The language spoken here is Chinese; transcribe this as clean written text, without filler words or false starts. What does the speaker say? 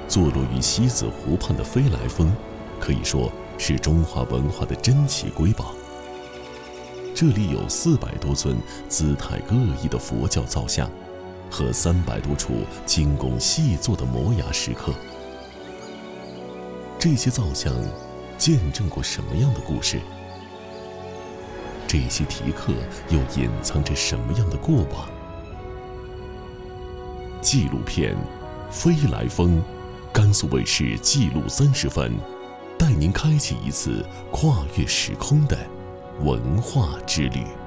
坐落于西子湖畔的飞来峰，可以说是中华文化的珍奇瑰宝。这里有400多尊姿态各异的佛教造像，和300多处精工细作的摩崖石刻。这些造像见证过什么样的故事？这些题刻又隐藏着什么样的过往？纪录片《飞来峰》，甘肃卫视纪录30分，带您开启一次跨越时空的文化之旅。